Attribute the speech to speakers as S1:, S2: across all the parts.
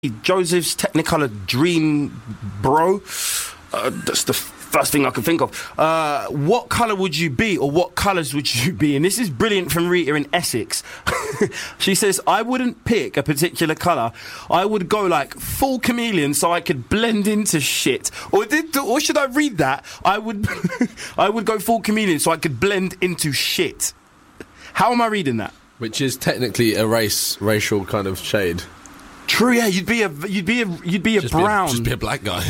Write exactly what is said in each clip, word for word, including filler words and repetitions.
S1: Joseph's Technicolor Dream Bro. Uh, that's the first thing I can think of. Uh, what colour would you be, or what colours would you be? And this is brilliant from Rita in Essex. She says, I wouldn't pick a particular colour. I would go like full chameleon so I could blend into shit. Or did, or should I read that? I would, I would go full chameleon so I could blend into shit. How am I reading that?
S2: Which is technically a race, racial kind of shade.
S1: True, yeah. You'd be a, you'd be a, you'd be a
S2: just
S1: brown.
S2: Be a, just be a black guy.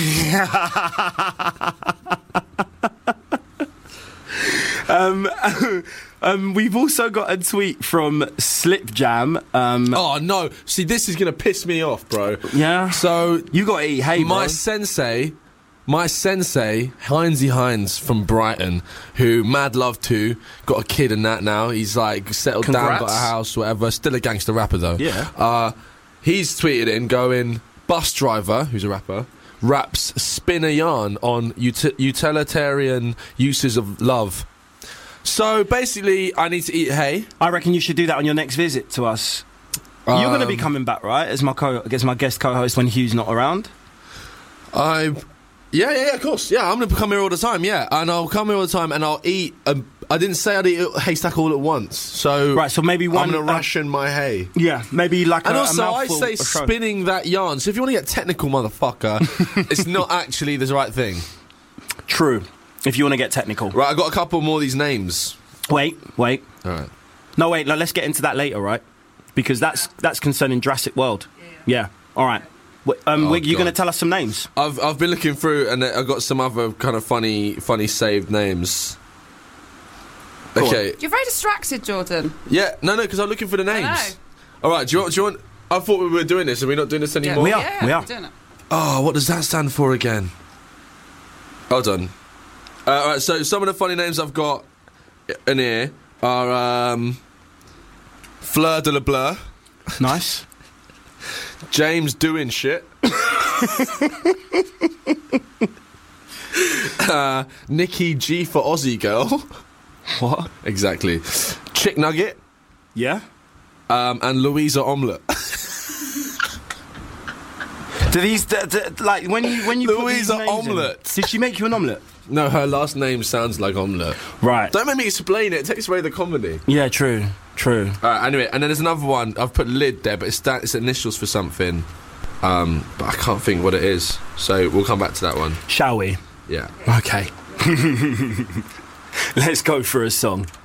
S1: um, um, we've also got a tweet from Slip Jam. Um,
S2: oh no! See, this is gonna piss me off, bro.
S1: Yeah.
S2: So
S1: you got to eat hay,
S2: my
S1: bro.
S2: sensei. My sensei, Heinzie Hines from Brighton, who mad love to, got a kid and that now. He's like settled
S1: Congrats.
S2: down, got a house, whatever. Still a gangster rapper though.
S1: Yeah.
S2: Uh, he's tweeted in going, bus driver, who's a rapper, raps spin a yarn on uti- utilitarian uses of love. So basically, I need to eat hay.
S1: I reckon you should do that on your next visit to us. Um, You're going to be coming back, right? As my co- as my guest co-host when Hugh's not around.
S2: I. Yeah, yeah, yeah, of course. Yeah, I'm going to come here all the time, yeah. And I'll come here all the time and I'll eat... Um, I didn't say I'd eat a haystack all at once, so...
S1: Right, so maybe one...
S2: I'm going to
S1: uh,
S2: ration my hay.
S1: Yeah, maybe like
S2: and
S1: a,
S2: also,
S1: a
S2: I
S1: mouthful
S2: say
S1: of show.
S2: spinning that yarn. So if you want to get technical, motherfucker, it's not actually the right thing.
S1: True, if you want to get technical.
S2: Right, I've got a couple more of these names.
S1: Wait, wait.
S2: All right.
S1: No, wait, no, let's get into that later, right? Because that's that's concerning Jurassic World. Yeah, yeah. All right. Um,
S2: Oh,
S1: you're going to
S2: God.
S1: tell us some names?
S2: I've I've been looking through and I've got some other kind of funny funny saved names.
S1: Go
S2: Okay.
S3: You're very distracted, Jordan.
S2: Yeah, no, no, because I'm looking for the
S3: I
S2: names.
S3: know.
S2: All right, do you, want, do you want... I thought we were doing this. Are we not doing this anymore?
S1: We are,
S3: Yeah,
S1: we are.
S3: we're doing it.
S2: Oh, what does that stand for again? Hold on. Uh, all right, so some of the funny names I've got in here are um, Fleur de la Blur,
S1: Nice.
S2: James doing shit, uh, Nikki G for Aussie girl.
S1: What?
S2: Exactly. Chick Nugget,
S1: Yeah?
S2: um, and Louisa Omelette.
S1: Do these, d- d- like, when you when you put these
S2: Louisa
S1: names in-
S2: Omelette.
S1: Did she make you an omelette?
S2: No, her last name sounds like omelette.
S1: Right.
S2: Don't make me explain it. It takes away the comedy.
S1: Yeah, true, true.
S2: All right, anyway, and then there's another one. I've put lid there, but it's, sta- it's initials for something. Um, but I can't think what it is. So we'll come back to that one.
S1: Shall we?
S2: Yeah.
S1: Okay. Let's go for a song.